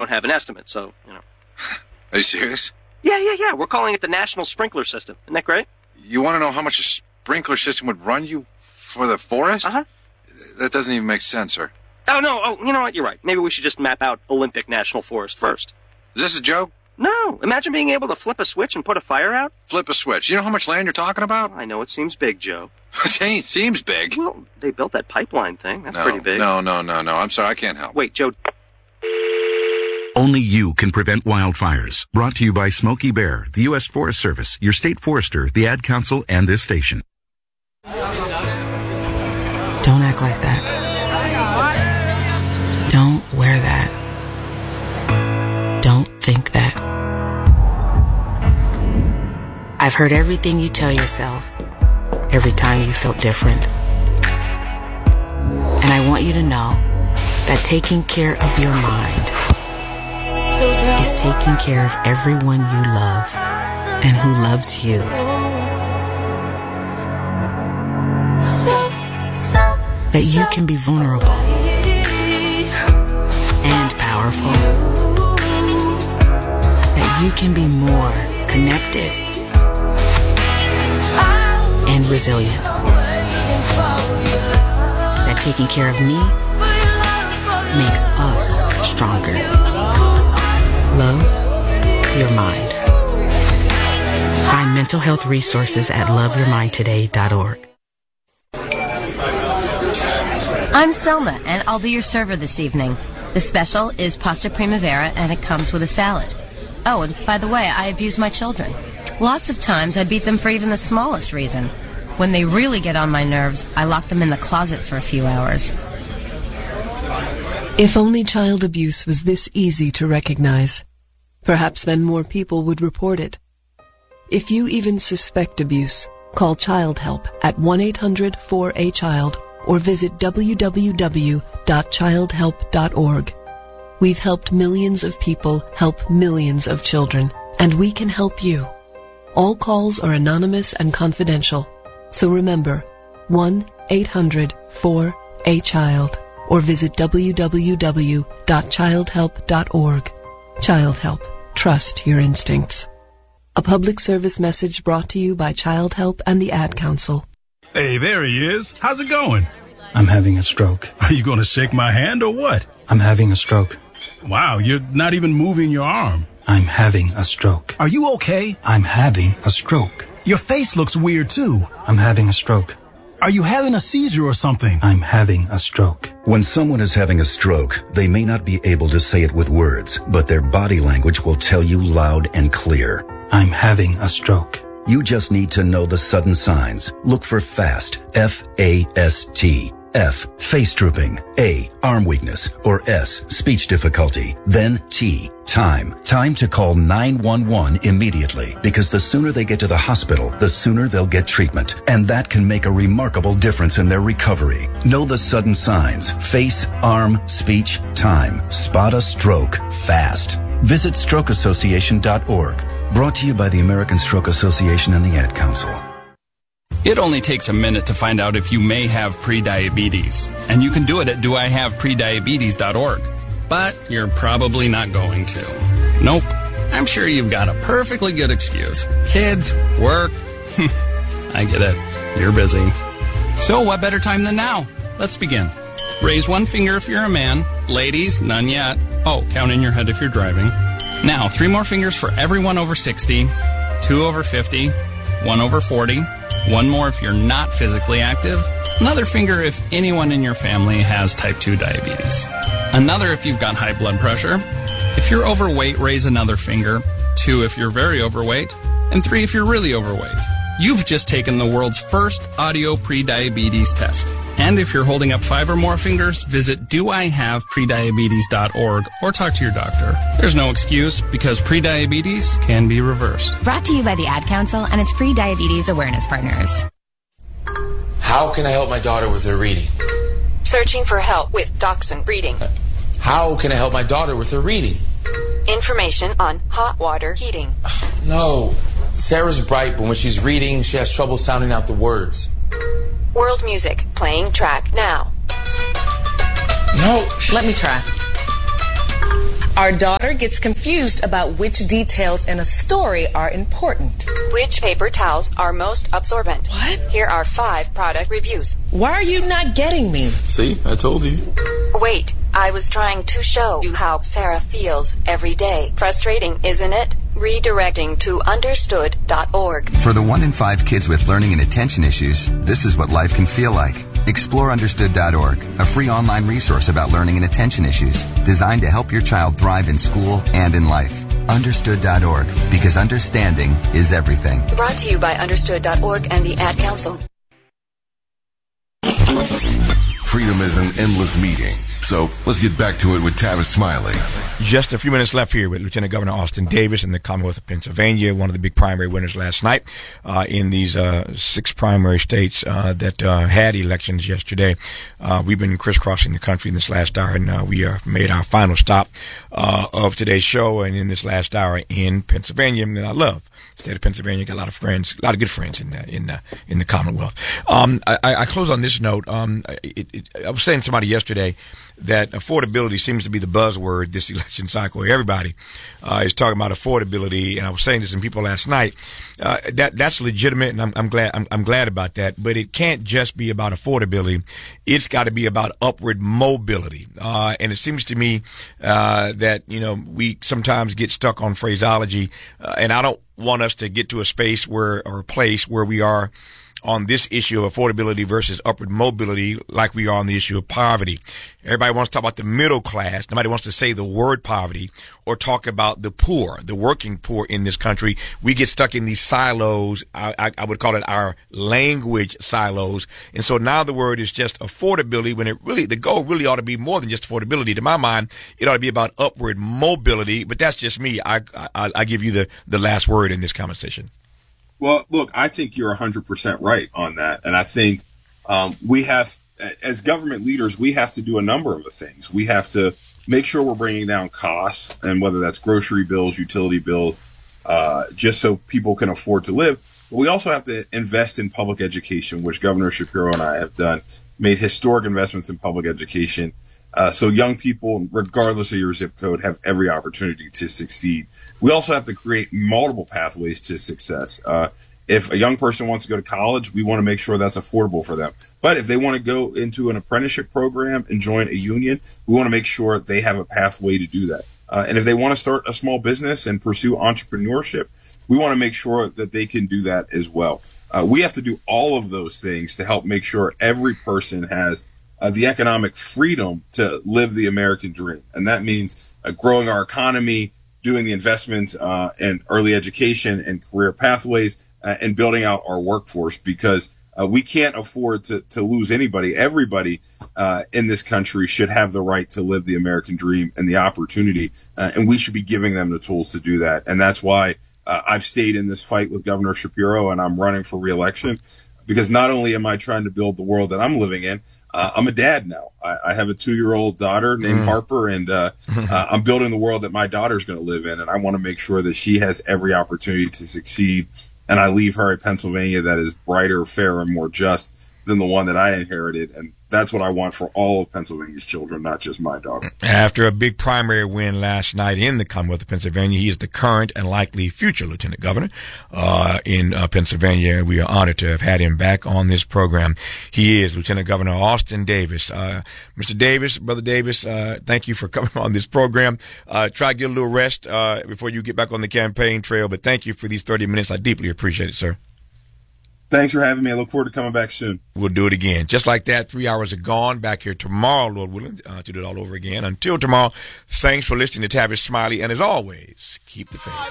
don't have an estimate, so, Are you serious? Yeah. We're calling it the National Sprinkler System. Isn't that great? You want to know how much a sprinkler system would run you for the forest? Uh-huh. That doesn't even make sense, sir. Oh, no. Oh, you know what? You're right. Maybe we should just map out Olympic National Forest first. Is this a joke? No. Imagine being able to flip a switch and put a fire out. Flip a switch. You know how much land you're talking about? I know it seems big, Joe. It seems big. Well, they built that pipeline thing. That's pretty big. No. I'm sorry, I can't help. Wait, Joe. Only you can prevent wildfires. Brought to you by Smokey Bear, the U.S. Forest Service, your state forester, the Ad Council, and this station. Don't act like that. Don't wear that. Don't think that. I've heard everything you tell yourself every time you felt different. And I want you to know that taking care of your mind is taking care of everyone you love and who loves you. That you can be vulnerable and powerful. That you can be more connected and resilient. That taking care of me makes us stronger. Love your mind. Find mental health resources at loveyourmindtoday.org. I'm Selma, and I'll be your server this evening. The special is pasta primavera, and it comes with a salad. Oh, and by the way, I abuse my children. Lots of times I beat them for even the smallest reason. When they really get on my nerves, I lock them in the closet for a few hours. If only child abuse was this easy to recognize, perhaps then more people would report it. If you even suspect abuse, call Child Help at 1-800-4A-CHILD or visit www.childhelp.org. We've helped millions of people help millions of children, and we can help you. All calls are anonymous and confidential, so remember, 1-800-4A-CHILD or visit www.childhelp.org. Child Help. Trust your instincts. A public service message brought to you by Child Help and the Ad Council. Hey, there he is. How's it going? I'm having a stroke. Are you going to shake my hand or what? I'm having a stroke. Wow, you're not even moving your arm. I'm having a stroke. Are you okay? I'm having a stroke. Your face looks weird, too. I'm having a stroke. Are you having a seizure or something? I'm having a stroke. When someone is having a stroke, they may not be able to say it with words, but their body language will tell you loud and clear. I'm having a stroke. You just need to know the sudden signs. Look for FAST, F-A-S-T. F, face drooping. A, arm weakness. Or S, speech difficulty. Then T, time. Time to call 911 immediately, because the sooner they get to the hospital, the sooner they'll get treatment. And that can make a remarkable difference in their recovery. Know the sudden signs. Face, arm, speech, time. Spot a stroke fast. Visit strokeassociation.org. Brought to you by the American Stroke Association and the Ad Council. It only takes a minute to find out if you may have prediabetes, and you can do it at doihaveprediabetes.org. But you're probably not going to. Nope. I'm sure you've got a perfectly good excuse. Kids, work. I get it. You're busy. So what better time than now? Let's begin. Raise one finger if you're a man. Ladies, none yet. Oh, count in your head if you're driving. Now, 3 more fingers for everyone over 60, 2 over 50, 1 over 40, 1 more if you're not physically active, another finger if anyone in your family has type 2 diabetes, another if you've got high blood pressure. If you're overweight, raise another finger, 2 if you're very overweight, and 3 if you're really overweight. You've just taken the world's first audio prediabetes test. And if you're holding up 5 or more fingers, visit doihaveprediabetes.org or talk to your doctor. There's no excuse, because prediabetes can be reversed. Brought to you by the Ad Council and its pre-diabetes awareness partners. How can I help my daughter with her reading? Searching for help with Dachshund breeding. How can I help my daughter with her reading? Information on hot water heating. No. Sarah's bright, but when she's reading, she has trouble sounding out the words. World music, playing track now. No. Let me try. Our daughter gets confused about which details in a story are important. Which paper towels are most absorbent? What? Here are 5 product reviews. Why are you not getting me? See, I told you. Wait, I was trying to show you how Sarah feels every day. Frustrating, isn't it? Redirecting to understood.org. For the 1 in 5 kids with learning and attention issues, this is what life can feel like. Explore understood.org, a free online resource about learning and attention issues, designed to help your child thrive in school and in life. Understood.org, because understanding is everything. Brought to you by understood.org and the Ad Council. Freedom is an endless meeting. So let's get back to it with Tavis Smiley. Just a few minutes left here with Lieutenant Governor Austin Davis in the Commonwealth of Pennsylvania, one of the big primary winners last night in these 6 primary states that had elections yesterday. We've been crisscrossing the country in this last hour, and we made our final stop of today's show, and in this last hour in Pennsylvania, and I love the state of Pennsylvania. Got a lot of friends, a lot of good friends in the Commonwealth. I close on this note. I was saying to somebody yesterday that affordability seems to be the buzzword this election cycle. Everybody is talking about affordability, and I was saying to some people last night that's legitimate, and I'm glad about that. But it can't just be about affordability; it's got to be about upward mobility. And it seems to me that we sometimes get stuck on phraseology, and I don't want us to get to a space or a place where we are on this issue of affordability versus upward mobility like we are on the issue of poverty. Everybody wants to talk about the middle class. Nobody wants to say the word poverty or talk about the poor, the working poor in this country. We get stuck in these silos. I would call it our language silos. And so now the word is just affordability, when the goal really ought to be more than just affordability. To my mind, it ought to be about upward mobility. But that's just me. I give you the last word in this conversation. Well, look, I think you're 100% right on that. And I think we have, as government leaders, we have to do a number of things. We have to make sure we're bringing down costs, and whether that's grocery bills, utility bills, just so people can afford to live. But we also have to invest in public education, which Governor Shapiro and I have done, made historic investments in public education. So young people, regardless of your zip code, have every opportunity to succeed. We also have to create multiple pathways to success. If a young person wants to go to college, we want to make sure that's affordable for them. But if they want to go into an apprenticeship program and join a union, we want to make sure they have a pathway to do that. And if they want to start a small business and pursue entrepreneurship, we want to make sure that they can do that as well. We have to do all of those things to help make sure every person has the economic freedom to live the American dream. And that means growing our economy, doing the investments in early education and career pathways, and building out our workforce, because we can't afford to lose anybody. Everybody in this country should have the right to live the American dream and the opportunity, and we should be giving them the tools to do that. And that's why I've stayed in this fight with Governor Shapiro, and I'm running for re-election, because not only am I trying to build the world that I'm living in, I'm a dad now. I have a 2-year-old daughter named Harper, and I'm building the world that my daughter's going to live in, and I want to make sure that she has every opportunity to succeed, and I leave her a Pennsylvania that is brighter, fairer, and more just than the one that I inherited. And that's what I want for all of Pennsylvania's children, not just my daughter. After a big primary win last night in the Commonwealth of Pennsylvania, he is the current and likely future Lieutenant Governor in Pennsylvania. We are honored to have had him back on this program. He is Lieutenant Governor Austin Davis. Mr. Davis, Brother Davis, thank you for coming on this program. Try to get a little rest before you get back on the campaign trail, but thank you for these 30 minutes. I deeply appreciate it, sir. Thanks for having me. I look forward to coming back soon. We'll do it again. Just like that, 3 hours are gone. Back here tomorrow, Lord willing, to do it all over again. Until tomorrow, thanks for listening to Tavis Smiley. And as always, keep the faith.